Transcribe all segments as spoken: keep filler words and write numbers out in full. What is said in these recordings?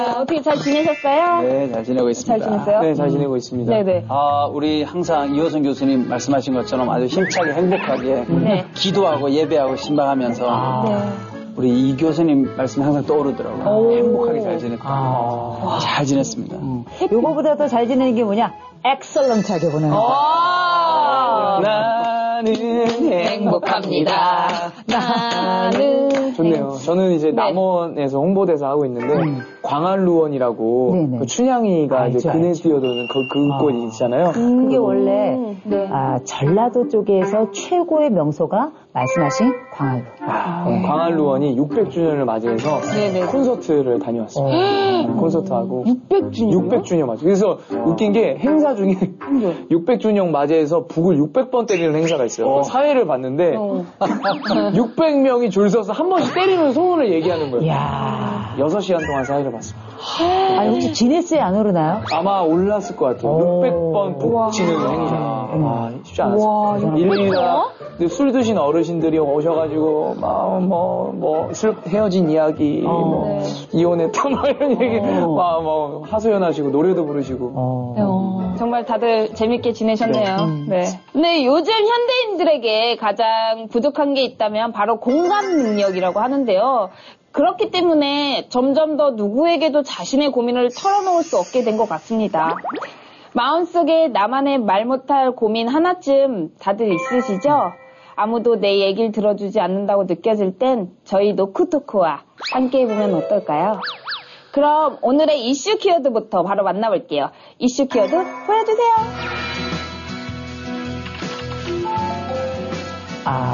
어떻게 잘 지내셨어요? 네, 잘 지내고 있습니다. 잘 지냈어요? 네, 잘 지내고 있습니다. 네네. 아, 우리 항상 이호선 교수님 말씀하신 것처럼 아주 힘차게 행복하게 네. 기도하고 예배하고 신방하면서 아. 네. 우리 이 교수님 말씀이 항상 떠오르더라고요. 오. 행복하게 잘 지냈다. 아. 잘 지냈습니다. 음. 요거보다 더 잘 지내는 게 뭐냐? 엑설런트하게 보내는 거. 나는 행복합니다. 나는 좋네요. 저는 이제 네. 남원에서 홍보대사 하고 있는데 음. 광안루원이라고 네네. 그 춘향이가 알죠, 이제 그네 알죠. 뛰어도는 그, 그 아. 곳 있잖아요. 그게 원래 네. 아, 전라도 쪽에서 최고의 명소가 말씀하신 광안루. 아, 네. 광안루원이 육백 주년을 맞이해서 네네. 콘서트를 다녀왔어요. 음, 콘서트하고 육백 주년? 육백 주년 맞이. 그래서 웃긴 게 행사 중에 육백 주년 맞이해서 북을 육백 번 때리는 행사가 있어요. 어. 사회를 봤는데 어. 육백 명이 줄 서서 한 번씩 때리는 소원을 얘기하는 거예요. 이야. 여섯 시간 동안 사회를 봤습니다. 아니, 혹시 지네스에 안 오르나요? 아마 올랐을 것 같아요. 오. 육백 번 북 치는 행사. 와, 쉽지 않았어요. 일일이가 술 드신 어르신들이 오셔가지고, 막, 뭐, 뭐, 슬, 헤어진 이야기, 어. 뭐, 네. 이혼했다, 뭐 이런 얘기, 어. 막, 뭐, 하소연하시고, 노래도 부르시고. 어. 어, 정말 다들 재밌게 지내셨네요. 네. 근데 요즘 현대인들에게 가장 부족한 게 있다면 바로 공감 능력이라고 하는데요. 그렇기 때문에 점점 더 누구에게도 자신의 고민을 털어놓을 수 없게 된 것 같습니다. 마음속에 나만의 말 못할 고민 하나쯤 다들 있으시죠? 아무도 내 얘기를 들어주지 않는다고 느껴질 땐 저희 노크토크와 함께 해보면 어떨까요? 그럼 오늘의 이슈 키워드부터 바로 만나볼게요. 이슈 키워드 보여주세요. 아.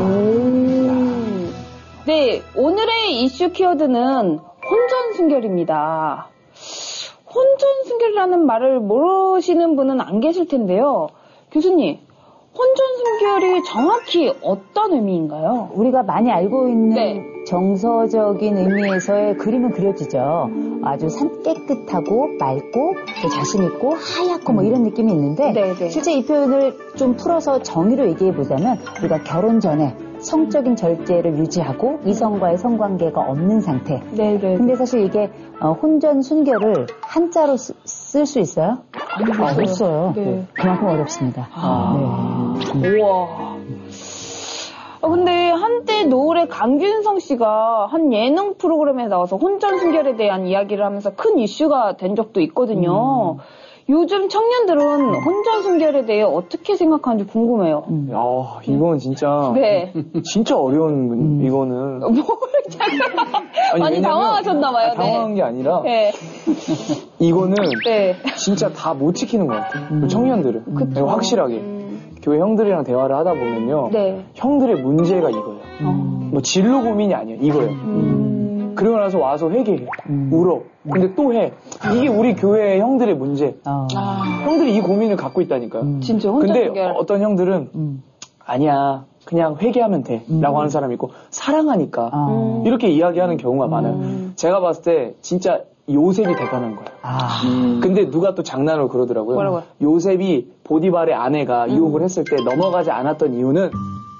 네, 오늘의 이슈 키워드는 혼전순결입니다. 혼전순결이라는 말을 모르시는 분은 안 계실 텐데요. 교수님, 혼전순결이 정확히 어떤 의미인가요? 우리가 많이 알고 있는 네. 정서적인 의미에서의 그림은 그려지죠. 아주 산 깨끗하고 맑고 또 자신 있고 하얗고 뭐 이런 느낌이 있는데 네, 네. 실제 이 표현을 좀 풀어서 정의로 얘기해 보자면 우리가 결혼 전에 성적인 절제를 유지하고 이성과의 성관계가 없는 상태. 네, 네. 근데 사실 이게 어, 혼전 순결을 한자로 쓸 수 있어요? 아니, 아, 없어요. 네. 그만큼 어렵습니다. 아. 네. 우와. 아, 근데 한때 노을의 강균성 씨가 한 예능 프로그램에 나와서 혼전순결에 대한 이야기를 하면서 큰 이슈가 된 적도 있거든요. 음. 요즘 청년들은 혼전순결에 대해 어떻게 생각하는지 궁금해요. 음. 야, 이건 진짜. 네. 진짜 어려운, 문, 음. 이거는. 뭘 아니, 많이 왜냐면- 당황하셨나봐요. 아, 당황한 게 아니라. 네. 이거는 네. 진짜 다 못 지키는 것 같아요. 그 청년들은. 그쵸. 확실하게. 음. 교회 형들이랑 대화를 하다 보면요. 네. 형들의 문제가 이거예요. 음. 뭐 진로 고민이 아니에요. 이거예요. 음. 그러고 나서 와서 회개해. 음. 울어. 근데 또 해. 이게 우리 교회의 형들의 문제. 어. 아, 형들이 이 고민을 갖고 있다니까요. 음. 진짜 근데 혼전순결. 어떤 형들은 음. 아니야. 그냥 회개하면 돼. 음. 라고 하는 사람이 있고 사랑하니까 어. 이렇게 이야기하는 경우가 많아요. 음. 제가 봤을 때 진짜 요셉이 대단한 거예요. 아. 음. 근데 누가 또 장난으로 그러더라고요. 뭐라고요? 요셉이 보디발의 아내가 유혹을 했을 때 넘어가지 않았던 이유는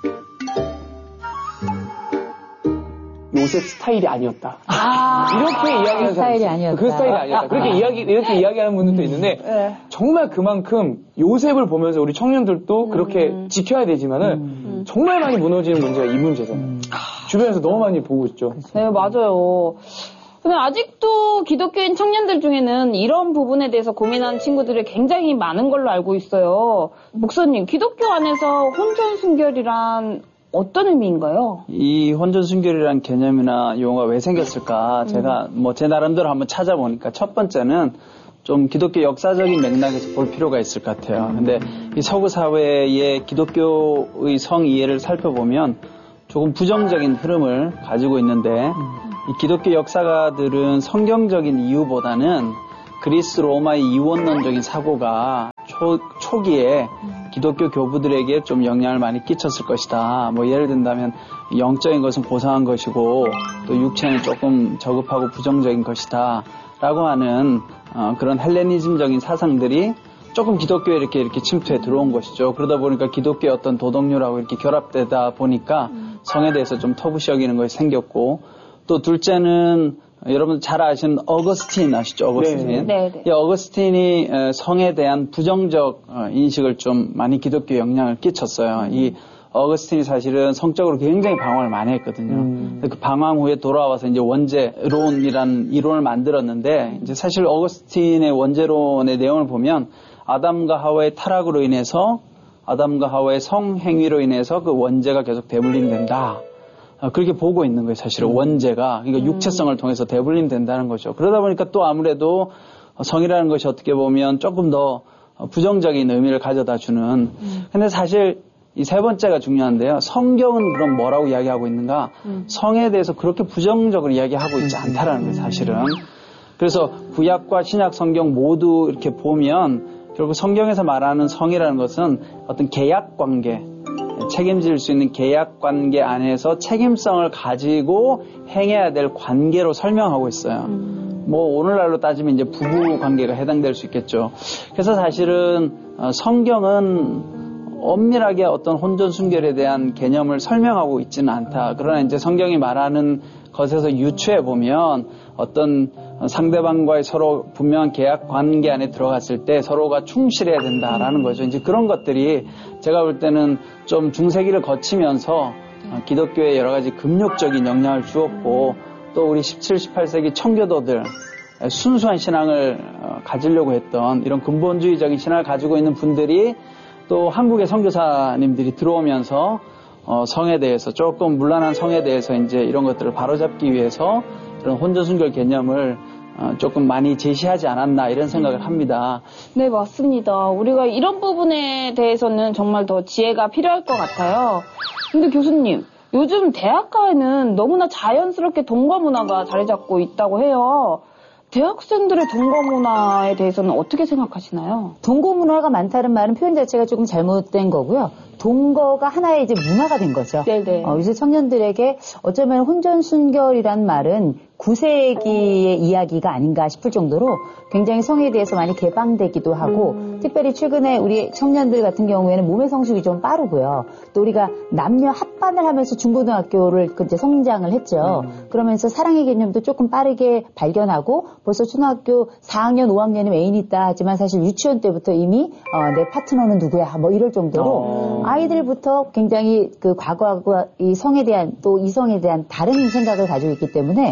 요셉 스타일이 아니었다. 아. 이렇게 이야기하는 그 사람이 스타일이 있어요. 아니었다. 그 스타일이 아니었다. 그렇게 아. 이야기 이렇게 이야기하는 분들도 있는데 네. 정말 그만큼 요셉을 보면서 우리 청년들도 그렇게 지켜야 되지만은 음. 정말 많이 무너지는 문제가 이 문제잖아요. 음. 주변에서 너무 많이 보고 있죠. 네, 맞아요. 근데 아직도 기독교인 청년들 중에는 이런 부분에 대해서 고민하는 친구들이 굉장히 많은 걸로 알고 있어요. 목사님, 기독교 안에서 혼전순결이란 어떤 의미인가요? 이 혼전순결이라는 개념이나 용어가 왜 생겼을까? 제가 뭐 제 나름대로 한번 찾아보니까 첫 번째는 좀 기독교 역사적인 맥락에서 볼 필요가 있을 것 같아요. 근데 이 서구 사회의 기독교의 성이해를 살펴보면 조금 부정적인 흐름을 가지고 있는데 이 기독교 역사가들은 성경적인 이유보다는 그리스 로마의 이원론적인 사고가 초, 초기에 기독교 교부들에게 좀 영향을 많이 끼쳤을 것이다. 뭐 예를 든다면 영적인 것은 고상한 것이고 또 육체는 조금 저급하고 부정적인 것이다. 라고 하는 어, 그런 헬레니즘적인 사상들이 조금 기독교에 이렇게 이렇게 침투해 들어온 것이죠. 그러다 보니까 기독교의 어떤 도덕률하고 이렇게 결합되다 보니까 성에 대해서 좀 터부시 여기는 것이 생겼고 또 둘째는 여러분 잘 아시는 어거스틴 아시죠? 어거스틴. 네, 네. 이 어거스틴이 성에 대한 부정적 인식을 좀 많이 기독교에 영향을 끼쳤어요. 음. 이 어거스틴이 사실은 성적으로 굉장히 방황을 많이 했거든요. 음. 그 방황 후에 돌아와서 이제 원죄론이라는 이론을 만들었는데, 이제 사실 어거스틴의 원죄론의 내용을 보면 아담과 하와의 타락으로 인해서 아담과 하와의 성행위로 인해서 그 원죄가 계속 되물림된다. 그렇게 보고 있는 거예요, 사실은. 음. 원죄가. 그러니까 음. 육체성을 통해서 되물림된다는 거죠. 그러다 보니까 또 아무래도 성이라는 것이 어떻게 보면 조금 더 부정적인 의미를 가져다 주는. 음. 근데 사실 이 세 번째가 중요한데요. 성경은 그럼 뭐라고 이야기하고 있는가? 음. 성에 대해서 그렇게 부정적으로 이야기하고 있지 않다라는 거예요, 사실은. 그래서 구약과 신약 성경 모두 이렇게 보면 결국 성경에서 말하는 성이라는 것은 어떤 계약 관계, 책임질 수 있는 계약 관계 안에서 책임성을 가지고 행해야 될 관계로 설명하고 있어요. 음. 뭐 오늘날로 따지면 이제 부부 관계가 해당될 수 있겠죠. 그래서 사실은 성경은 엄밀하게 어떤 혼전 순결에 대한 개념을 설명하고 있지는 않다. 그러나 이제 성경이 말하는 것에서 유추해 보면 어떤 상대방과의 서로 분명한 계약 관계 안에 들어갔을 때 서로가 충실해야 된다라는 거죠. 이제 그런 것들이 제가 볼 때는 좀 중세기를 거치면서 기독교에 여러 가지 금욕적인 영향을 주었고, 또 우리 십칠, 십팔 세기 청교도들 순수한 신앙을 가지려고 했던 이런 근본주의적인 신앙을 가지고 있는 분들이 또 한국의 선교사님들이 들어오면서 어, 성에 대해서 조금 문란한 성에 대해서 이제 이런 것들을 바로잡기 위해서 이런 혼전순결 개념을 어, 조금 많이 제시하지 않았나 이런 생각을 합니다. 네, 맞습니다. 우리가 이런 부분에 대해서는 정말 더 지혜가 필요할 것 같아요. 근데 교수님, 요즘 대학가에는 너무나 자연스럽게 동거 문화가 자리 잡고 있다고 해요. 대학생들의 동거 문화에 대해서는 어떻게 생각하시나요? 동거 문화가 많다는 말은 표현 자체가 조금 잘못된 거고요. 동거가 하나의 이제 문화가 된 거죠. 네네. 어, 요새 청년들에게 어쩌면 혼전순결이란 말은 구 세기의 이야기가 아닌가 싶을 정도로 굉장히 성에 대해서 많이 개방되기도 하고, 음. 특별히 최근에 우리 청년들 같은 경우에는 몸의 성숙이 좀 빠르고요. 또 우리가 남녀 합반을 하면서 중고등학교를 이제 성장을 했죠. 음. 그러면서 사랑의 개념도 조금 빠르게 발견하고 벌써 초등학교 사 학년, 오 학년이면 애인이 있다 하지만 사실 유치원 때부터 이미 어, 내 파트너는 누구야 뭐 이럴 정도로 어. 아이들부터 굉장히 그 과거하고 이 성에 대한 또 이성에 대한 다른 생각을 가지고 있기 때문에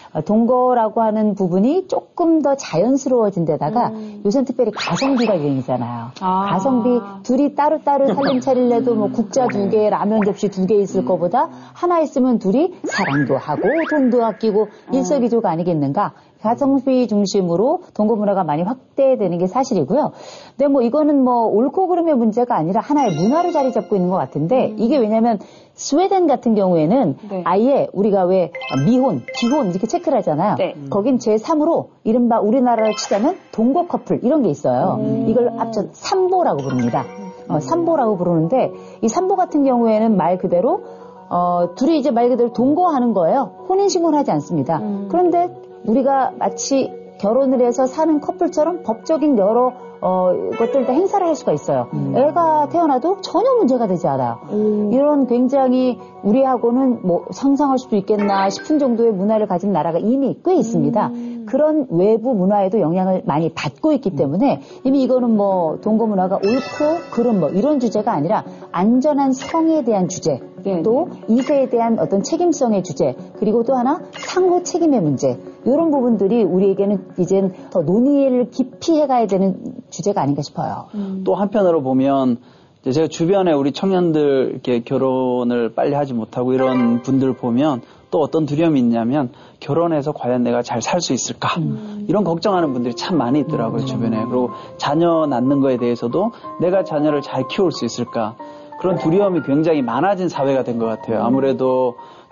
동거라고 하는 부분이 조금 더 자연스러워진 데다가 음. 요새는 특별히 가성비가 유행이잖아요. 아. 가성비 둘이 따로따로 살림 차릴래도 뭐 국자 두 개, 라면 접시 두 개 있을 음. 거보다 하나 있으면 둘이 사랑도 하고 돈도 아끼고 일석이조가 아니겠는가. 가성비 중심으로 동거 문화가 많이 확대되는 게 사실이고요. 근데 뭐 이거는 뭐 옳고 그름의 문제가 아니라 하나의 문화로 자리 잡고 있는 것 같은데, 음. 이게 왜냐면 스웨덴 같은 경우에는 네. 아예 우리가 왜 미혼, 기혼 이렇게 체크를 하잖아요. 네. 거긴 제삼으로 이른바 우리나라로 치자면 동거 커플 이런 게 있어요. 음. 이걸 합쳐 삼보라고 부릅니다. 어, 삼보라고 부르는데 이 삼보 같은 경우에는 말 그대로 어, 둘이 이제 말 그대로 동거하는 거예요. 혼인신고는 하지 않습니다. 음. 그런데 우리가 마치 결혼을 해서 사는 커플처럼 법적인 여러 어, 것들을 다 행사를 할 수가 있어요. 음. 애가 태어나도 전혀 문제가 되지 않아요. 음. 이런 굉장히 우리하고는 뭐 상상할 수도 있겠나 싶은 정도의 문화를 가진 나라가 이미 꽤 있습니다. 음. 그런 외부 문화에도 영향을 많이 받고 있기 때문에 이미 이거는 뭐 동거 문화가 옳고 그름 뭐 이런 주제가 아니라 안전한 성에 대한 주제, 네. 또 이세에 대한 어떤 책임성의 주제, 그리고 또 하나 상호 책임의 문제, 이런 부분들이 우리에게는 이젠 더 논의를 깊이 해가야 되는 주제가 아닌가 싶어요. 음. 또 한편으로 보면 제가 주변에 우리 청년들 이렇게 결혼을 빨리 하지 못하고 이런 분들 보면 또 어떤 두려움이 있냐면 결혼해서 과연 내가 잘 살 수 있을까? 음. 이런 걱정하는 분들이 참 많이 있더라고요, 음. 주변에. 그리고 자녀 낳는 거에 대해서도 내가 자녀를 잘 키울 수 있을까? 그런 두려움이 굉장히 많아진 사회가 된 것 같아요. 아무래도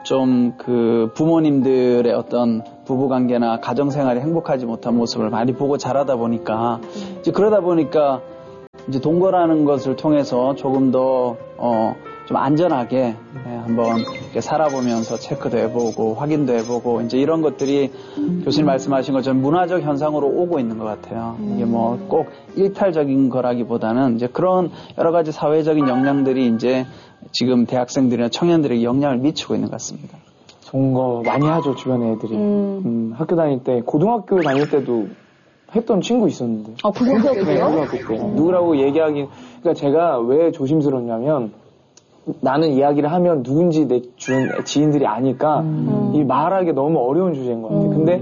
좀 그 부모님들의 어떤 부부관계나 가정생활이 행복하지 못한 모습을 많이 보고 자라다 보니까 이제 그러다 보니까 이제 동거라는 것을 통해서 조금 더 어 좀 안전하게 한번 이렇게 살아보면서 체크도 해보고 확인도 해보고 이제 이런 것들이 음. 교수님 말씀하신 것처럼 문화적 현상으로 오고 있는 것 같아요. 음. 이게 뭐 꼭 일탈적인 거라기보다는 이제 그런 여러 가지 사회적인 영향들이 이제 지금 대학생들이나 청년들에게 영향을 미치고 있는 것 같습니다. 동거 많이 하죠, 주변에 애들이. 음. 음, 학교 다닐 때, 고등학교 다닐 때도 했던 친구 있었는데. 아, 고등학교 때요? 네, 고등학교 때. 음. 누구라고 얘기하기, 그러니까 제가 왜 조심스럽냐면, 나는 이야기를 하면 누군지 내 주변 지인들이 아니까, 음. 이 말하기 너무 어려운 주제인 것 같아요. 음. 근데,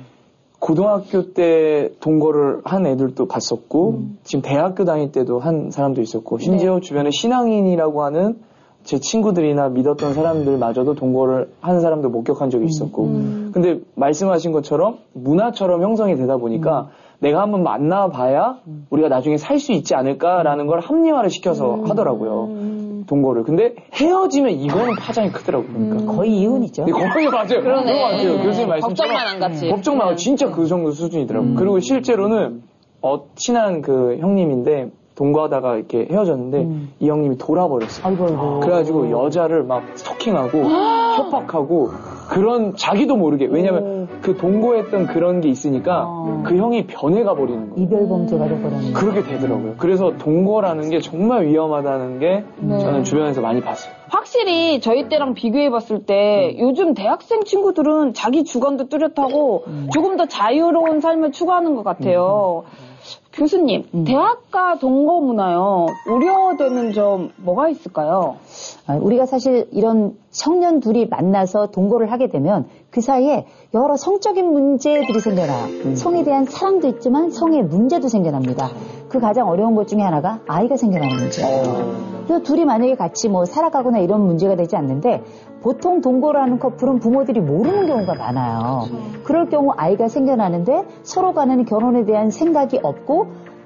고등학교 때 동거를 한 애들도 봤었고, 음. 지금 대학교 다닐 때도 한 사람도 있었고, 심지어 네. 주변에 신앙인이라고 하는 제 친구들이나 믿었던 사람들마저도 동거를 하는 사람도 목격한 적이 있었고, 음. 근데 말씀하신 것처럼 문화처럼 형성이 되다 보니까 음. 내가 한번 만나봐야 우리가 나중에 살 수 있지 않을까라는 걸 합리화를 시켜서 음. 하더라고요. 동거를. 근데 헤어지면 이거는 파장이 크더라고요. 그러니까. 음. 거의 이혼이죠. 네, 거의 맞아요. 그런 것 같아요. 교수님 말씀처럼. 법정만 안 갔지. 법정만 안 진짜 그 정도 수준이더라고요. 음. 그리고 실제로는 어, 친한 그 형님인데 동거하다가 이렇게 헤어졌는데 음. 이 형님이 돌아버렸어요. 아이고, 아이고. 그래가지고 여자를 막 스토킹하고 협박하고 그런 자기도 모르게 왜냐면 그 동거했던 그런 게 있으니까 아. 그 형이 변해가 버리는 거예요. 이별 범죄가 돼버리는 거예요. 그렇게 되더라고요. 그래서 동거라는 게 정말 위험하다는 게 네. 저는 주변에서 많이 봤어요. 확실히 저희 때랑 비교해봤을 때 음. 요즘 대학생 친구들은 자기 주관도 뚜렷하고 음. 조금 더 자유로운 삶을 추구하는 것 같아요. 음. 교수님, 음. 대학가 동거 문화요. 우려되는 점 뭐가 있을까요? 아, 우리가 사실 이런 청년 둘이 만나서 동거를 하게 되면 그 사이에 여러 성적인 문제들이 생겨나요. 음. 성에 대한 사랑도 있지만 성의 문제도 생겨납니다. 그 가장 어려운 것 중에 하나가 아이가 생겨나는 문제예요. 그래서 둘이 만약에 같이 뭐 살아가거나 이런 문제가 되지 않는데 보통 동거를 하는 커플은 부모들이 모르는 경우가 많아요. 그럴 경우 아이가 생겨나는데 서로 간에는 결혼에 대한 생각이 없고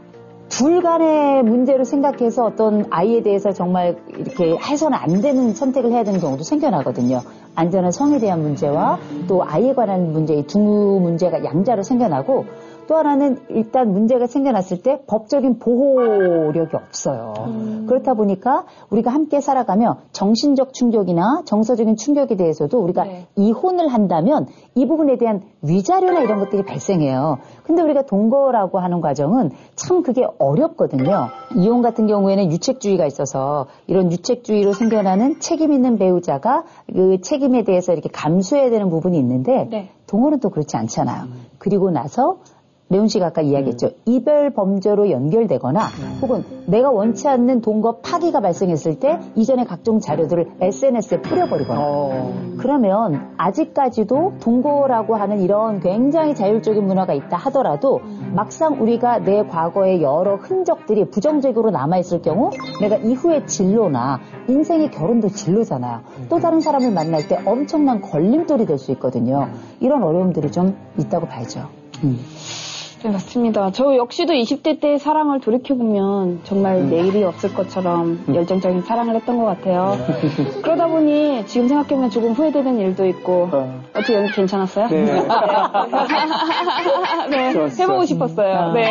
둘 간의 문제를 생각해서 어떤 아이에 대해서 정말 이렇게 해서는 안 되는 선택을 해야 되는 경우도 생겨나거든요. 안전한 성에 대한 문제와 또 아이에 관한 문제, 이 두 문제가 양자로 생겨나고 또 하나는 일단 문제가 생겨났을 때 법적인 보호력이 없어요. 음. 그렇다 보니까 우리가 함께 살아가며 정신적 충격이나 정서적인 충격에 대해서도 우리가 네. 이혼을 한다면 이 부분에 대한 위자료나 이런 것들이 발생해요. 근데 우리가 동거라고 하는 과정은 참 그게 어렵거든요. 이혼 같은 경우에는 유책주의가 있어서 이런 유책주의로 생겨나는 책임 있는 배우자가 그 책임에 대해서 이렇게 감수해야 되는 부분이 있는데 네. 동거는 또 그렇지 않잖아요. 음. 그리고 나서 레온 씨가 아까 이야기했죠. 음. 이별 범죄로 연결되거나 음. 혹은 내가 원치 않는 동거 파기가 발생했을 때 이전의 각종 자료들을 에스엔에스에 뿌려버리거나 어. 그러면 아직까지도 동거라고 하는 이런 굉장히 자율적인 문화가 있다 하더라도 음. 막상 우리가 내 과거의 여러 흔적들이 부정적으로 남아있을 경우 내가 이후의 진로나 인생의 결혼도 진로잖아요. 음. 또 다른 사람을 만날 때 엄청난 걸림돌이 될 수 있거든요. 이런 어려움들이 좀 있다고 봐야죠. 음. 네, 맞습니다. 저 역시도 이십 대 때의 사랑을 돌이켜보면 정말 음. 내일이 없을 것처럼 음. 열정적인 사랑을 했던 것 같아요. 그러다 보니 지금 생각해보면 조금 후회되는 일도 있고 어. 어떻게 연기 괜찮았어요? 네. 네. 네. 해보고 싶었어요. 네.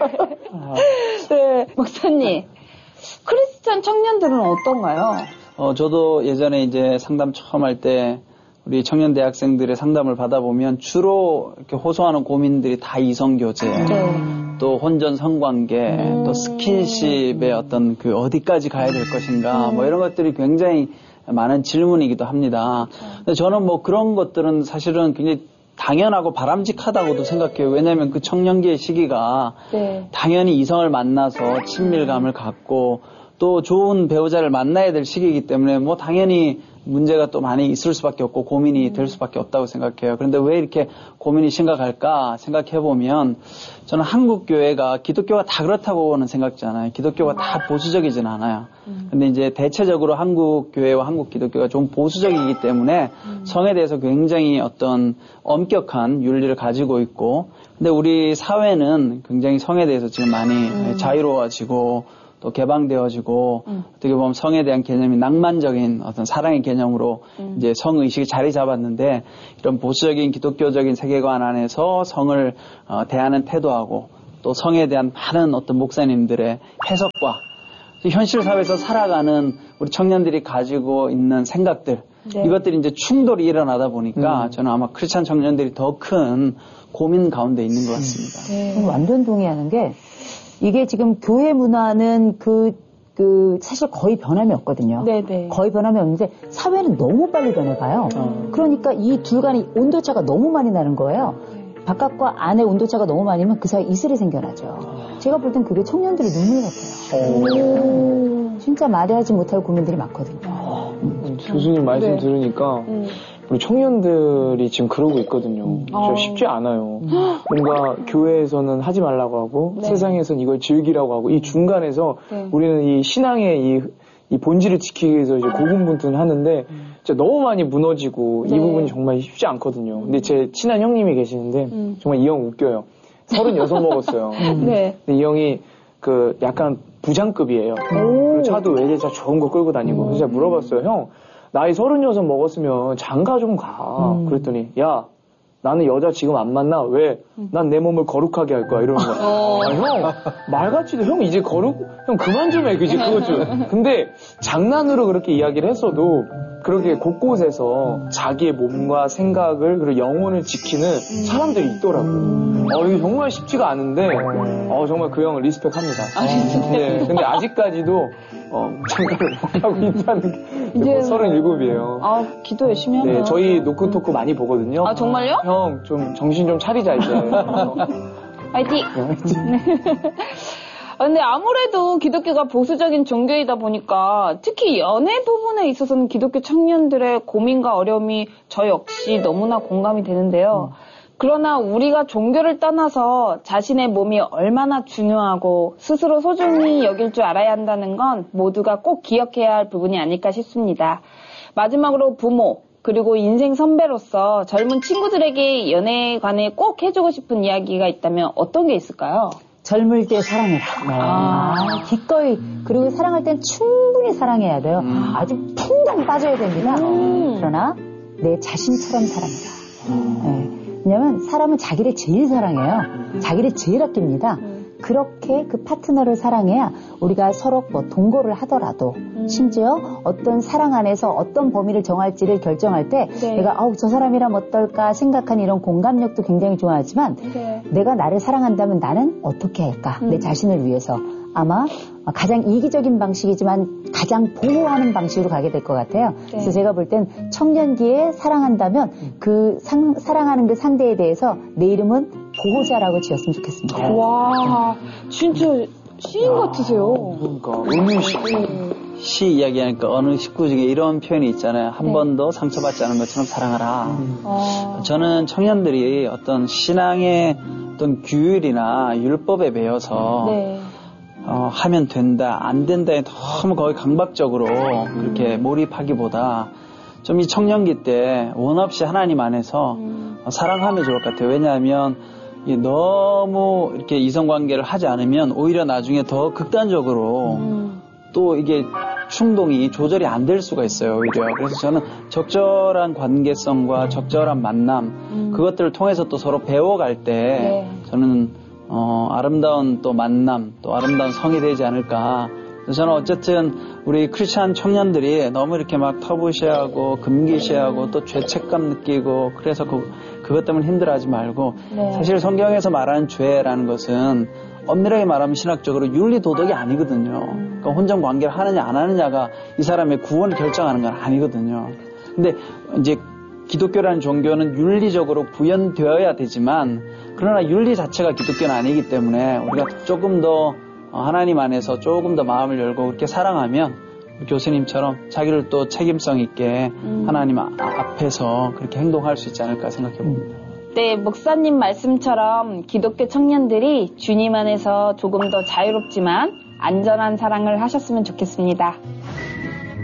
네. 목사님, 크리스찬 청년들은 어떤가요? 어, 저도 예전에 이제 상담 처음 할 때 우리 청년 대학생들의 상담을 받아보면 주로 이렇게 호소하는 고민들이 다 이성교제, 네. 또 혼전 성관계, 음. 또 스킨십의 어떤 그 어디까지 가야 될 것인가, 음. 뭐 이런 것들이 굉장히 많은 질문이기도 합니다. 근데 저는 뭐 그런 것들은 사실은 굉장히 당연하고 바람직하다고도 생각해요. 왜냐하면 그 청년기의 시기가 네. 당연히 이성을 만나서 친밀감을 갖고 또 좋은 배우자를 만나야 될 시기이기 때문에 뭐 당연히 문제가 또 많이 있을 수밖에 없고 고민이 될 수밖에 없다고 생각해요. 그런데 왜 이렇게 고민이 심각할까 생각해보면 저는 한국 교회가 기독교가 다 그렇다고는 생각지 않아요. 기독교가 다 보수적이진 않아요. 근데 이제 대체적으로 한국 교회와 한국 기독교가 좀 보수적이기 때문에 성에 대해서 굉장히 어떤 엄격한 윤리를 가지고 있고 근데 우리 사회는 굉장히 성에 대해서 지금 많이 자유로워지고 또 개방되어지고 음. 어떻게 보면 성에 대한 개념이 낭만적인 어떤 사랑의 개념으로 음. 이제 성의식이 자리 잡았는데 이런 보수적인 기독교적인 세계관 안에서 성을 어, 대하는 태도하고 또 성에 대한 많은 어떤 목사님들의 해석과 현실 사회에서 살아가는 우리 청년들이 가지고 있는 생각들 네. 이것들이 이제 충돌이 일어나다 보니까 음. 저는 아마 크리스찬 청년들이 더 큰 고민 가운데 있는 것 같습니다. 네. 완전 동의하는 게 이게 지금 교회 문화는 그 그 사실 거의 변함이 없거든요. 네네. 거의 변함이 없는데 사회는 너무 빨리 변해가요. 음. 그러니까 이 둘 간의 온도차가 너무 많이 나는 거예요. 네. 바깥과 안의 온도차가 너무 많으면 그 사이에 이슬이 생겨나죠. 제가 볼 땐 그게 청년들의 눈물 같아요. 음. 진짜 말하지 못할 고민들이 많거든요. 음. 교수님 말씀 네. 들으니까 음. 우리 청년들이 지금 그러고 있거든요. 음. 진짜 쉽지 않아요. 음. 뭔가 교회에서는 하지 말라고 하고 네. 세상에서는 이걸 즐기라고 하고 이 중간에서 네. 우리는 이 신앙의 이, 이 본질을 지키기 위해서 이제 고군분투하는데 진짜 너무 많이 무너지고 네. 이 부분이 정말 쉽지 않거든요. 근데 제 친한 형님이 계시는데 음. 정말 이 형 웃겨요. 서른여섯 먹었어요. 네. 근데 이 형이 그 약간 부장급이에요. 그리고 차도 외제차 좋은 거 끌고 다니고. 그래서 제가 물어봤어요. 형, 나이 서른여섯 먹었으면 장가 좀 가. 음. 그랬더니, 야, 나는 여자 지금 안 만나. 왜? 난 내 몸을 거룩하게 할 거야. 이러는 거야. 어. 아, 형, 말같지도 형 이제 거룩? 형 그만 좀 해. 그지? 그것 좀. 근데 장난으로 그렇게 이야기를 했어도 그렇게 곳곳에서 자기의 몸과 생각을 그리고 영혼을 지키는 사람들이 있더라고요. 음. 어, 이게 정말 쉽지가 않은데, 어, 정말 그 형을 리스펙합니다. 아, 진짜? 네. 근데 아직까지도, 어, 장가를 못 하고 있다는 게, 이제 서른일곱이에요. 아, 기도 열심히 하네요. 네, 저희 노크토크 많이 보거든요. 아, 정말요? 형, 좀, 정신 좀 차리자, 이제. 화이팅! 네. 근데 아무래도 기독교가 보수적인 종교이다 보니까 특히 연애 부분에 있어서는 기독교 청년들의 고민과 어려움이 저 역시 너무나 공감이 되는데요. 음. 그러나 우리가 종교를 떠나서 자신의 몸이 얼마나 중요하고 스스로 소중히 여길 줄 알아야 한다는 건 모두가 꼭 기억해야 할 부분이 아닐까 싶습니다. 마지막으로 부모 그리고 인생 선배로서 젊은 친구들에게 연애에 관해 꼭 해주고 싶은 이야기가 있다면 어떤 게 있을까요? 젊을 때 사랑해라. 네. 아, 기꺼이. 그리고 사랑할 땐 충분히 사랑해야 돼요. 음. 아주 팽당 빠져야 됩니다. 음. 그러나 내 자신처럼 사랑해라. 음. 네. 왜냐면 사람은 자기를 제일 사랑해요. 음. 자기를 제일 아낍니다. 음. 그렇게 그 파트너를 사랑해야 우리가 서로 뭐 동거를 하더라도 음. 심지어 어떤 사랑 안에서 어떤 범위를 정할지를 결정할 때 네. 내가 아우 저 사람이라면 어떨까 생각하는 이런 공감력도 굉장히 좋아하지만 네. 내가 나를 사랑한다면 나는 어떻게 할까 음. 내 자신을 위해서 아마 가장 이기적인 방식이지만 가장 보호하는 방식으로 가게 될 것 같아요. 네. 그래서 제가 볼 땐 청년기에 사랑한다면 그 상, 사랑하는 그 상대에 대해서 내 이름은 보호자라고 지었으면 좋겠습니다. 와, 진짜 시인 아, 같으세요. 그러니까 의문시. 시 이야기하니까 어느 식구 중에 이런 표현이 있잖아요. 한 네. 번도 상처받지 않은 것처럼 사랑하라. 음. 아. 저는 청년들이 어떤 신앙의 어떤 규율이나 율법에 매여서 네. 어, 하면 된다, 안 된다에 너무 거의 강박적으로 그렇게 몰입하기보다 좀 이 청년기 때 원 없이 하나님 안에서 음. 사랑하면 좋을 것 같아요. 왜냐하면 너무 이렇게 이성관계를 하지 않으면 오히려 나중에 더 극단적으로 음. 또 이게 충동이 조절이 안 될 수가 있어요, 오히려. 그래서 저는 적절한 관계성과 적절한 만남, 음. 그것들을 통해서 또 서로 배워갈 때 네. 저는 어, 아름다운 또 만남, 또 아름다운 성이 되지 않을까. 그래서 저는 어쨌든 우리 크리스찬 청년들이 너무 이렇게 막 터부시하고 금기시하고 또 죄책감 느끼고 그래서 그, 그것 때문에 힘들어하지 말고 네. 사실 성경에서 말하는 죄라는 것은 엄밀하게 말하면 신학적으로 윤리 도덕이 아니거든요. 그러니까 혼전 관계를 하느냐 안 하느냐가 이 사람의 구원을 결정하는 건 아니거든요. 근데 이제 기독교라는 종교는 윤리적으로 구현되어야 되지만 그러나 윤리 자체가 기독교는 아니기 때문에 우리가 조금 더 하나님 안에서 조금 더 마음을 열고 그렇게 사랑하면 교수님처럼 자기를 또 책임성 있게 음. 하나님 앞에서 그렇게 행동할 수 있지 않을까 생각해 봅니다. 네, 목사님 말씀처럼 기독교 청년들이 주님 안에서 조금 더 자유롭지만 안전한 사랑을 하셨으면 좋겠습니다.